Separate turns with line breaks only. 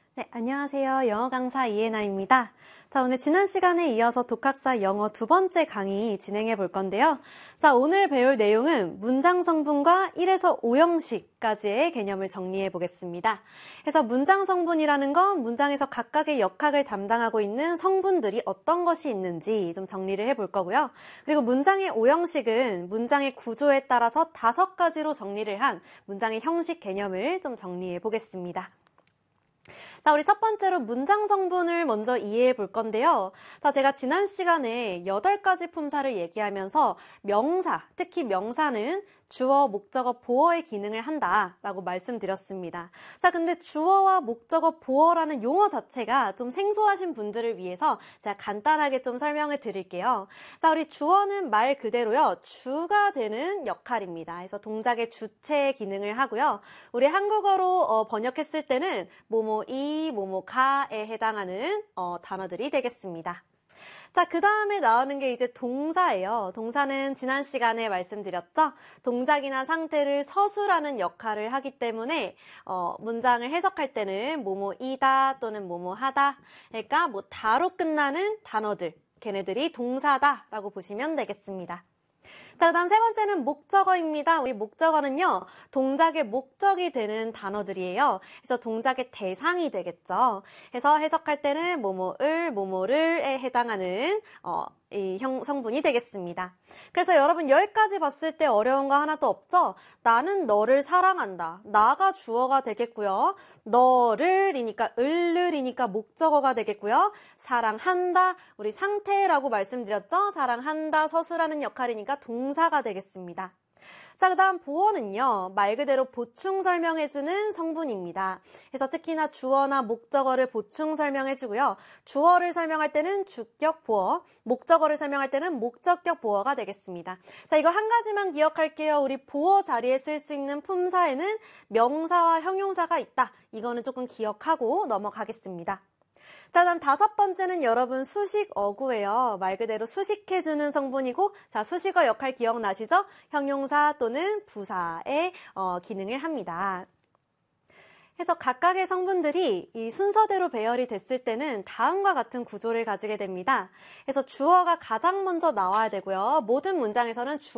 네, 안녕하세요. 영어 강사 이혜나입니다. 자, 오늘 지난 시간에 이어서 독학사 영어 두 번째 강의 진행해 볼 건데요. 자, 오늘 배울 내용은 문장 성분과 1에서 5형식까지의 개념을 정리해 보겠습니다. 그래서 문장 성분이라는 건 문장에서 각각의 역할을 담당하고 있는 성분들이 어떤 것이 있는지 좀 정리를 해 볼 거고요. 그리고 문장의 5형식은 문장의 구조에 따라서 5가지로 정리를 한 문장의 형식 개념을 좀 정리해 보겠습니다. 자, 우리 첫 번째로 문장 성분을 먼저 이해해 볼 건데요. 자, 제가 지난 시간에 8가지 품사를 얘기하면서 명사, 특히 명사는 주어, 목적어, 보어의 기능을 한다라고 말씀드렸습니다. 자, 근데 주어와 목적어, 보어라는 용어 자체가 좀 생소하신 분들을 위해서 제가 간단하게 좀 설명을 드릴게요. 자, 우리 주어는 말 그대로요. 주가 되는 역할입니다. 그래서 동작의 주체의 기능을 하고요. 우리 한국어로 번역했을 때는 뭐뭐이, 뭐뭐가에 해당하는 단어들이 되겠습니다. 자, 그 다음에 나오는 게 이제 동사예요. 동사는 지난 시간에 말씀드렸죠? 동작이나 상태를 서술하는 역할을 하기 때문에 문장을 해석할 때는 뭐뭐이다 또는 뭐뭐하다. 그러니까 뭐 다로 끝나는 단어들, 걔네들이 동사다라고 보시면 되겠습니다. 자, 그 다음 세 번째는 목적어입니다. 우리 목적어는요, 동작의 목적이 되는 단어들이에요. 그래서 동작의 대상이 되겠죠. 그래서 해석할 때는 뭐뭐를에 해당하는 이 성분이 되겠습니다. 그래서 여러분 여기까지 봤을 때 어려운 거 하나도 없죠? 나는 너를 사랑한다. 나가 주어가 되겠고요. 너를이니까 을을이니까 목적어가 되겠고요. 사랑한다. 우리 상태라고 말씀드렸죠? 사랑한다. 서술하는 역할이니까 동사가 되겠습니다. 자, 그 다음 보어는요, 말 그대로 보충 설명해주는 성분입니다. 그래서 특히나 주어나 목적어를 보충 설명해주고요. 주어를 설명할 때는 주격 보어, 목적어를 설명할 때는 목적격 보어가 되겠습니다. 자, 이거 한 가지만 기억할게요. 우리 보어 자리에 쓸 수 있는 품사에는 명사와 형용사가 있다. 이거는 조금 기억하고 넘어가겠습니다. 자, 다음 5번째는 여러분 수식어구예요. 말 그대로 수식해주는 성분이고, 자, 수식어 역할 기억나시죠? 형용사 또는 부사의 기능을 합니다. 그래서 각각의 성분들이 이 순서대로 배열이 됐을 때는 다음과 같은 구조를 가지게 됩니다. 그래서 주어가 가장 먼저 나와야 되고요. 모든 문장에서는